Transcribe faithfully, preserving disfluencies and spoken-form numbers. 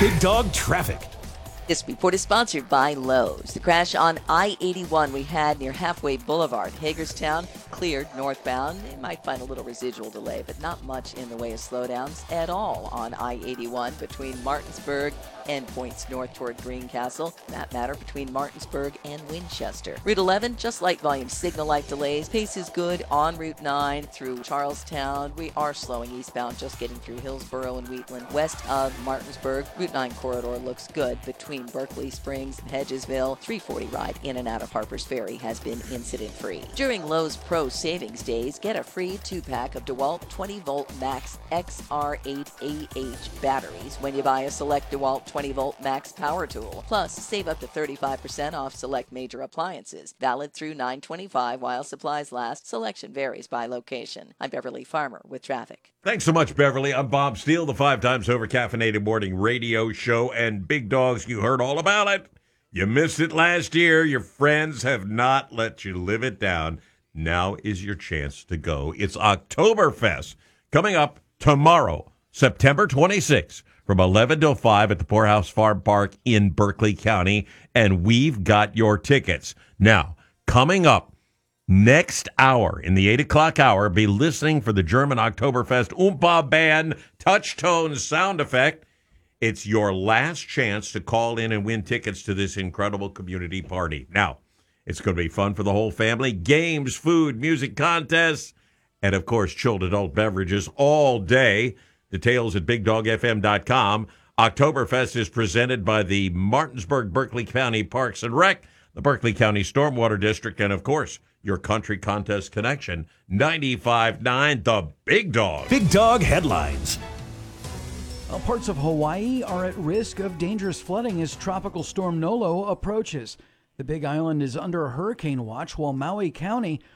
Big Dog Traffic. This report is sponsored by Lowe's. The crash on I eighty-one we had near Halfway Boulevard, Hagerstown, cleared northbound. You might find a little residual delay, but not much in the way of slowdowns at all on I eighty-one between Martinsburg and points north toward Greencastle. That matter between Martinsburg and Winchester. Route eleven, just light volume signal light delays. Pace is good on Route nine through Charlestown. We are slowing eastbound, just getting through Hillsborough and Wheatland. West of Martinsburg, Route nine corridor looks good between Berkeley Springs and Hedgesville. three forty ride in and out of Harper's Ferry has been incident-free. During Lowe's Pro Savings Days, get a free two-pack of DeWalt twenty volt Max X R eight A H batteries when you buy a select DeWalt twenty volt Max power tool. Plus, save up to thirty-five percent off select major appliances. Valid through nine twenty-five while supplies last. Selection varies by location. I'm Beverly Farmer with traffic. Thanks so much, Beverly. I'm Bob Steele, the five times over caffeinated morning radio show, and Big Dogs, you heard all about it. You missed it last year. Your friends have not let you live it down. Now is your chance to go. It's Oktoberfest coming up tomorrow, September twenty-sixth, from eleven till five at the Poorhouse Farm Park in Berkeley County, and we've got your tickets. Now, coming up next hour, in the eight o'clock hour, be listening for the German Oktoberfest Oompa Band touch-tone sound effect. It's your last chance to call in and win tickets to this incredible community party. Now, it's going to be fun for the whole family. Games, food, music contests, and, of course, chilled adult beverages all day. Details at big dog f m dot com. Oktoberfest is presented by the Martinsburg-Berkeley County Parks and Rec, the Berkeley County Stormwater District, and, of course, your country contest connection, ninety-five point nine The Big Dog. Big Dog headlines. Well, parts of Hawaii are at risk of dangerous flooding as Tropical Storm Nolo approaches. The Big Island is under a hurricane watch, while Maui County